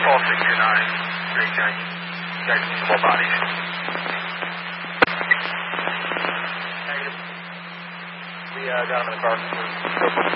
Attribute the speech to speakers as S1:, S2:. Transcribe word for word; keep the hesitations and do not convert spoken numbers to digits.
S1: call six two nine, three ten. You guys need some more bodies. Negative. We uh, got him in the car.